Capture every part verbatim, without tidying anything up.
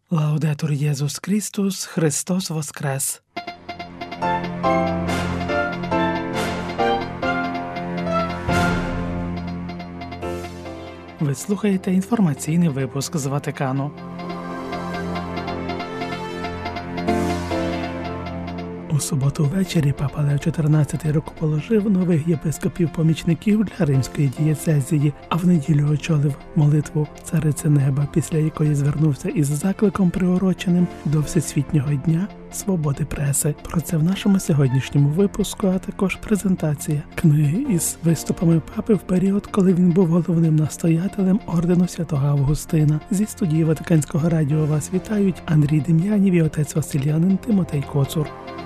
Лаудетур Єсус Христос, Христос воскрес! Ви слухаєте інформаційний випуск з Ватикану. У суботу ввечері папа Лев чотирнадцятий рукоположив нових єпископів-помічників для римської дієцезії, а в неділю очолив молитву Цариці Неба, після якої звернувся із закликом, приуроченим до Всесвітнього дня свободи преси. Про це в нашому сьогоднішньому випуску, а також презентація книги із виступами папи в період, коли він був головним настоятелем ордену Святого Августина. Зі студії Ватиканського радіо вас вітають Андрій Дем'янів і отець Василянин Тимотей Коцур.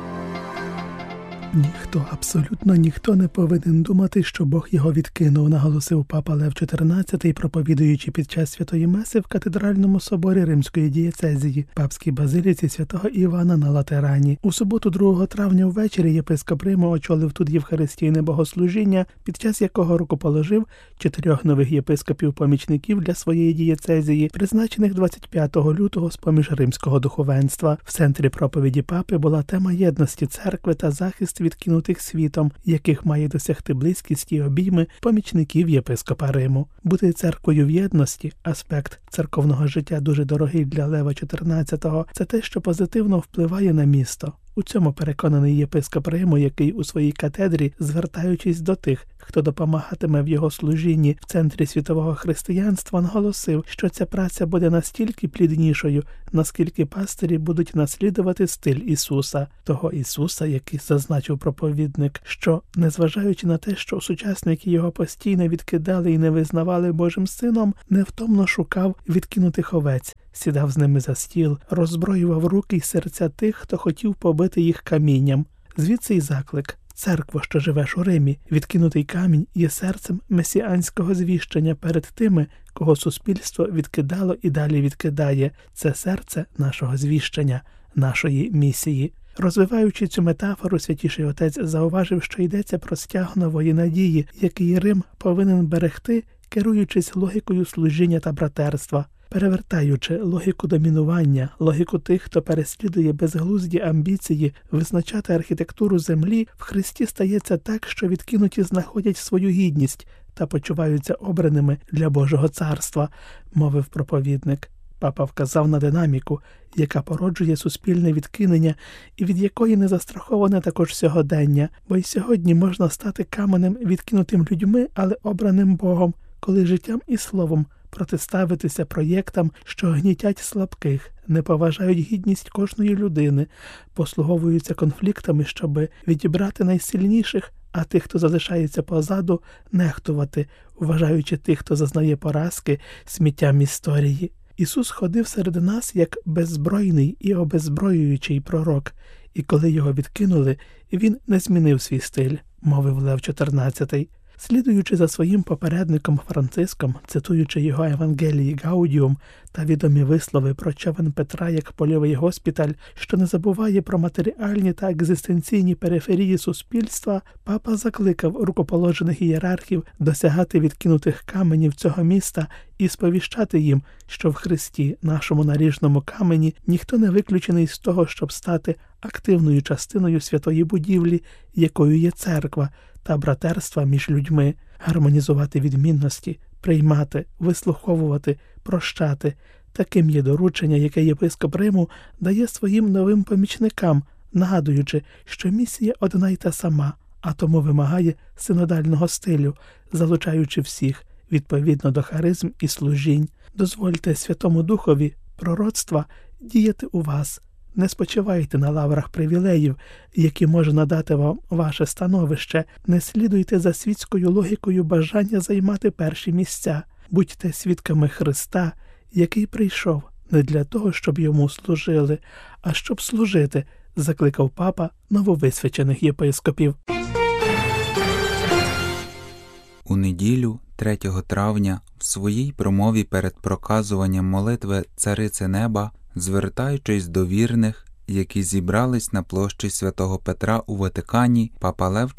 Ніхто, абсолютно ніхто не повинен думати, що Бог його відкинув, наголосив папа Лев чотирнадцятий, проповідуючи під час Святої Меси в катедральному соборі Римської дієцезії, папській базиліці Святого Івана на Латерані. У суботу, другого травня ввечері, єпископ Риму очолив тут євхаристійне богослужіння, під час якого рукоположив чотирьох нових єпископів-помічників для своєї дієцезії, призначених двадцять п'ятого лютого з-поміж римського духовенства. В центрі проповіді папи була тема єдності церкви та захист відкинутих світом, яких має досягти близькість і обійми помічників єпископа Риму. Бути церквою в єдності – аспект церковного життя дуже дорогий для Лева чотирнадцятого. Це те, що позитивно впливає на місто. У цьому переконаний єпископ Риму, який у своїй катедрі, звертаючись до тих, хто допомагатиме в його служінні в центрі світового християнства, наголосив, що ця праця буде настільки пліднішою, наскільки пастирі будуть наслідувати стиль Ісуса, того Ісуса, який зазначив проповідник, що, незважаючи на те, що сучасники його постійно відкидали і не визнавали Божим Сином, невтомно шукав відкинутих овець, сідав з ними за стіл, роззброював руки й серця тих, хто хотів побити їх камінням. Звідси й заклик. Церква, що живеш у Римі, відкинутий камінь є серцем месіанського звіщення перед тими, кого суспільство відкидало і далі відкидає. Це серце нашого звіщення, нашої місії. Розвиваючи цю метафору, Святіший Отець зауважив, що йдеться про стяг нової надії, який Рим повинен берегти, керуючись логікою служіння та братерства. Перевертаючи логіку домінування, логіку тих, хто переслідує безглузді амбіції визначати архітектуру землі, в Христі стається так, що відкинуті знаходять свою гідність та почуваються обраними для Божого царства, мовив проповідник. Папа вказав на динаміку, яка породжує суспільне відкинення і від якої не застраховане також сьогодення, бо й сьогодні можна стати каменем, відкинутим людьми, але обраним Богом, коли життям і словом протиставитися проєктам, що гнітять слабких, не поважають гідність кожної людини, послуговуються конфліктами, щоб відібрати найсильніших, а тих, хто залишається позаду, нехтувати, вважаючи тих, хто зазнає поразки, сміттям історії. Ісус ходив серед нас як беззбройний і обеззброюючий пророк, і коли його відкинули, він не змінив свій стиль, мовив Лев чотирнадцятий. Слідуючи за своїм попередником Франциском, цитуючи його Евангелії Гаудіум та відомі вислови про човен Петра як польовий госпіталь, що не забуває про матеріальні та екзистенційні периферії суспільства, папа закликав рукоположених ієрархів досягати відкинутих каменів цього міста і сповіщати їм, що в Христі, нашому наріжному камені, ніхто не виключений з того, щоб стати активною частиною святої будівлі, якою є церква, та братерства між людьми, гармонізувати відмінності, приймати, вислуховувати, прощати. Таким є доручення, яке єпископ Риму дає своїм новим помічникам, нагадуючи, що місія одна й та сама, а тому вимагає синодального стилю, залучаючи всіх, відповідно до харизм і служінь. Дозвольте Святому Духові пророцтва діяти у вас. Не спочивайте на лаврах привілеїв, які може надати вам ваше становище. Не слідуйте за світською логікою бажання займати перші місця. Будьте свідками Христа, який прийшов не для того, щоб йому служили, а щоб служити, закликав папа нововисвячених єпископів. У неділю, третього травня, в своїй промові перед проказуванням молитви Цариці Неба, звертаючись до вірних, які зібрались на площі Святого Петра у Ватикані, папа Лев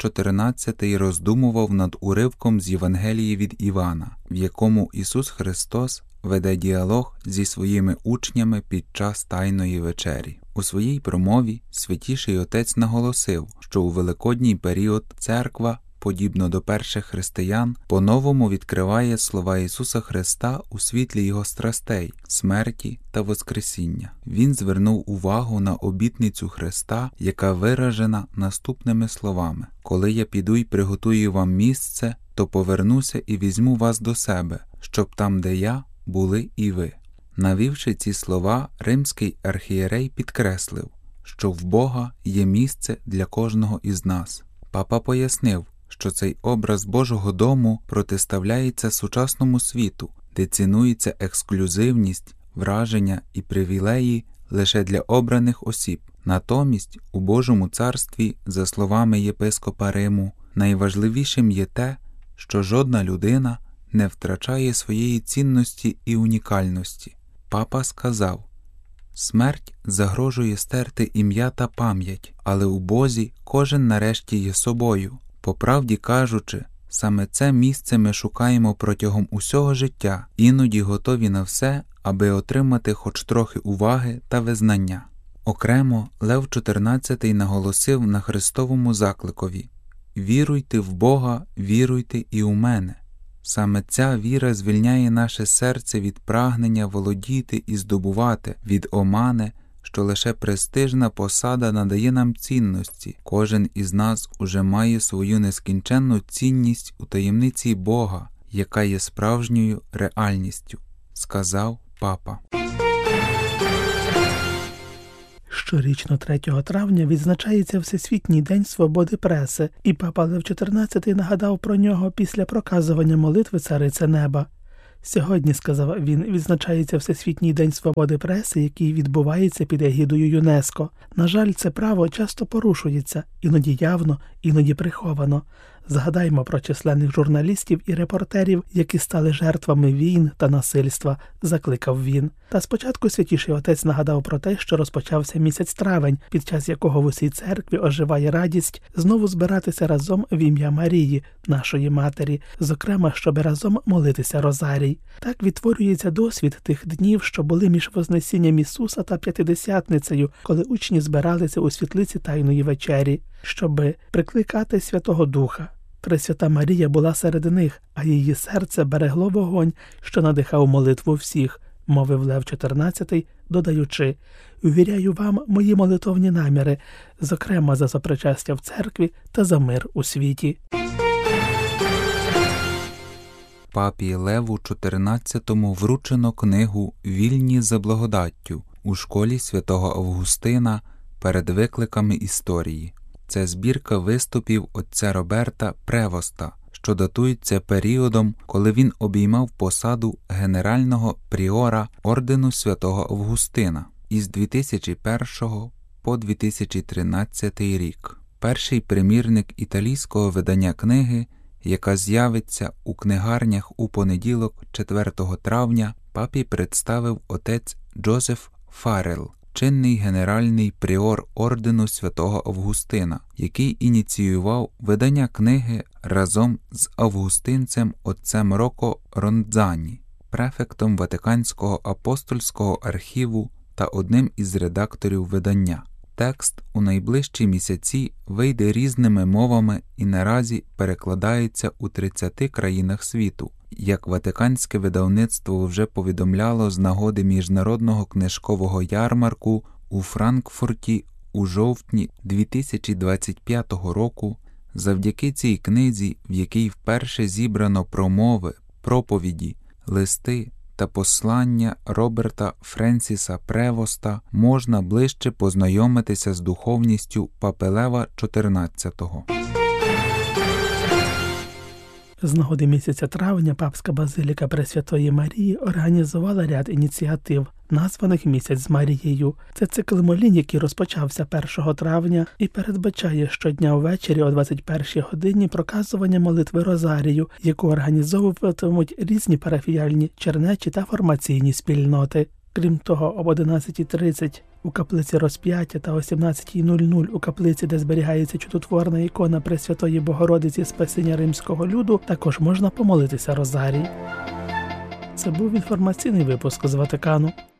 чотирнадцятий роздумував над уривком з Євангелії від Івана, в якому Ісус Христос веде діалог зі своїми учнями під час Тайної вечері. У своїй промові Святіший Отець наголосив, що у великодній період церква, подібно до перших християн, по-новому відкриває слова Ісуса Христа у світлі Його страстей, смерті та воскресіння. Він звернув увагу на обітницю Христа, яка виражена наступними словами: «Коли я піду й приготую вам місце, то повернуся і візьму вас до себе, щоб там, де я, були і ви». Навівши ці слова, римський архієрей підкреслив, що в Бога є місце для кожного із нас. Папа пояснив, що цей образ Божого дому протиставляється сучасному світу, де цінується ексклюзивність, враження і привілеї лише для обраних осіб. Натомість у Божому царстві, за словами єпископа Риму, найважливішим є те, що жодна людина не втрачає своєї цінності і унікальності. Папа сказав: «Смерть загрожує стерти ім'я та пам'ять, але у Бозі кожен нарешті є собою. По правді кажучи, саме це місце ми шукаємо протягом усього життя, іноді готові на все, аби отримати хоч трохи уваги та визнання». Окремо Лев чотирнадцятий наголосив на Христовому закликові: «Віруйте в Бога, віруйте і у мене». Саме ця віра звільняє наше серце від прагнення володіти і здобувати, від омани, що лише престижна посада надає нам цінності. Кожен із нас уже має свою нескінченну цінність у таємниці Бога, яка є справжньою реальністю, сказав папа. Щорічно третього травня відзначається Всесвітній день свободи преси, і папа Лев чотирнадцятий нагадав про нього після проказування молитви Цариці Неба. Сьогодні, сказав він, відзначається Всесвітній день свободи преси, який відбувається під егідою ЮНЕСКО. На жаль, це право часто порушується, іноді явно, іноді приховано. Згадаймо про численних журналістів і репортерів, які стали жертвами війн та насильства, закликав він. Та спочатку Святіший Отець нагадав про те, що розпочався місяць травень, під час якого в усій церкві оживає радість знову збиратися разом в ім'я Марії, нашої Матері, зокрема, щоб разом молитися Розарій. Так відтворюється досвід тих днів, що були між Вознесінням Ісуса та П'ятидесятницею, коли учні збиралися у світлиці Тайної вечері, щоби прикликати Святого Духа. Пресвята Марія була серед них, а її серце берегло вогонь, що надихав молитву всіх, мовив Лев чотирнадцятий, додаючи: «Увіряю вам мої молитовні наміри, зокрема за сопричастя в церкві та за мир у світі». Папі Леву чотирнадцятому вручено книгу «Вільні за благодаттю» у школі святого Августина перед викликами історії. Це збірка виступів отця Роберта Превоста, що датується періодом, коли він обіймав посаду генерального пріора ордену святого Августина із дві тисячі першого по дві тисячі тринадцятий рік. Перший примірник італійського видання книги, яка з'явиться у книгарнях у понеділок, четвертого травня, папі представив отець Джозеф Фаррелл, чинний генеральний пріор ордену святого Августина, який ініціював видання книги разом з августинцем отцем Роко Ронзані, префектом Ватиканського апостольського архіву та одним із редакторів видання. Текст у найближчі місяці вийде різними мовами і наразі перекладається у тридцяти країнах світу. Як Ватиканське видавництво вже повідомляло з нагоди міжнародного книжкового ярмарку у Франкфурті у жовтні дві тисячі двадцять п'ятого року, завдяки цій книзі, в якій вперше зібрано промови, проповіді, листи та послання Роберта Френсіса Превоста, можна ближче познайомитися з духовністю папи Лева чотирнадцятого. З нагоди місяця травня Папська базиліка Пресвятої Марії організувала ряд ініціатив, названих «Місяць з Марією». Це цикл молінь, який розпочався першого травня і передбачає щодня ввечері о двадцять першій годині проказування молитви Розарію, яку організовуватимуть різні парафіяльні, чернечі та формаційні спільноти. Крім того, об одинадцятій тридцять у каплиці Розп'яття та о сімнадцятій нуль нуль у каплиці, де зберігається чудотворна ікона Пресвятої Богородиці Спасіння римського люду, також можна помолитися Розарій. Це був інформаційний випуск з Ватикану.